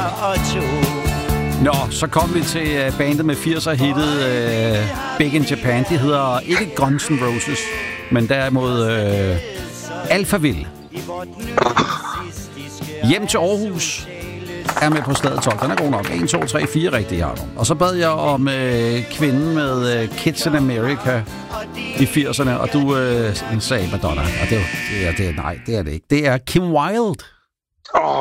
Nå, så kom vi til bandet med 80'er-hittet Big in Japan. De hedder ikke Guns N' Roses, men derimod Alphaville. Hjem til Aarhus er med på slaget 12. Den er god nok. 1, 2, 3, 4 rigtige har du. Og så bad jeg om kvinden med Kids in America i 80'erne, og du sagde Madonna. Og nej, det er det ikke. Det er Kim Wilde.